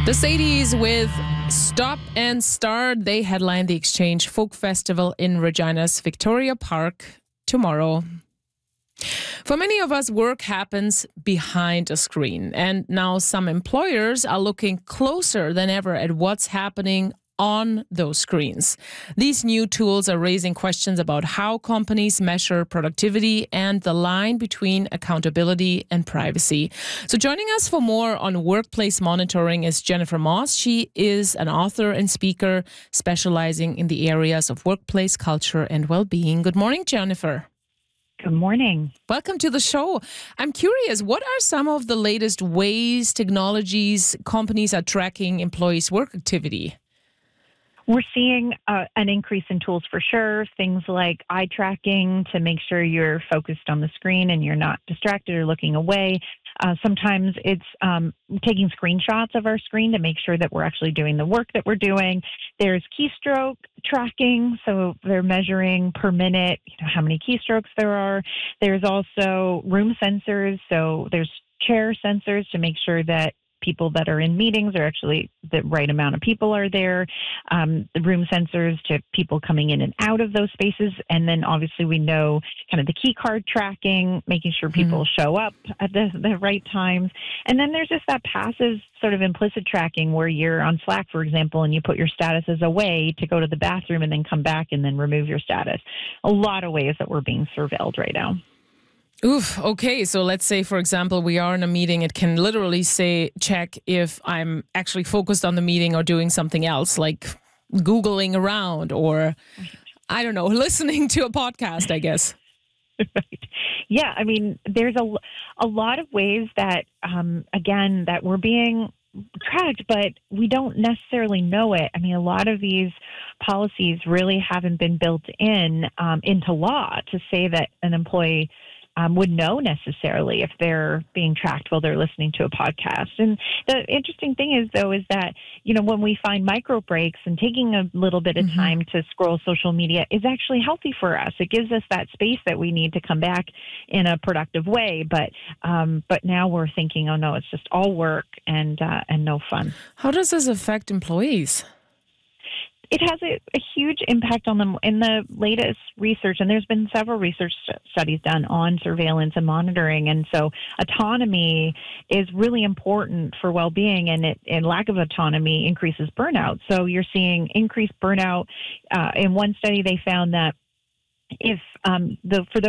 The Sadies with Stop and Start. They headline the Exchange Folk Festival in Regina's Victoria Park tomorrow. For many of us, work happens behind a screen. And now some employers are looking closer than ever at what's happening on those screens. These new tools are raising questions about how companies measure productivity and the line between accountability and privacy. So joining us for more on workplace monitoring is Jennifer Moss. She is an author and speaker specializing in the areas of workplace culture and well-being. Good morning, Jennifer. Good morning. Welcome to the show. I'm curious, what are some of the latest ways, technologies, companies are tracking employees' work activity? We're seeing an increase in tools for sure, things like eye tracking to make sure you're focused on the screen and you're not distracted or looking away. Sometimes it's taking screenshots of our screen to make sure that we're actually doing the work that we're doing. There's keystroke tracking, so they're measuring per minute, how many keystrokes there are. There's also room sensors, so there's chair sensors to make sure that people that are in meetings are actually the right amount of people are there. The room sensors to people coming in and out of those spaces. And then obviously we know kind of the key card tracking, making sure people show up at the right times. And then there's just that passive sort of implicit tracking where you're on Slack, for example, and you put your status as away to go to the bathroom and then come back and then remove your status. A lot of ways that we're being surveilled right now. Oof. Okay. So let's say, for example, we are in a meeting. It can literally say, check if I'm actually focused on the meeting or doing something else, like Googling around or, I don't know, listening to a podcast, I guess. Right. Yeah. I mean, there's a lot of ways that, again, that we're being tracked, but we don't necessarily know it. I mean, a lot of these policies really haven't been built into law to say that an employee would know necessarily if they're being tracked while they're listening to a podcast. And the interesting thing is, though, is that, when we find micro breaks and taking a little bit of time to scroll social media is actually healthy for us. It gives us that space that we need to come back in a productive way. But now we're thinking, oh, no, it's just all work and no fun. How does this affect employees? It has a huge impact on them in the latest research, and there's been several research studies done on surveillance and monitoring. And so autonomy is really important for well-being, and lack of autonomy increases burnout. So you're seeing increased burnout. In one study, they found that if for those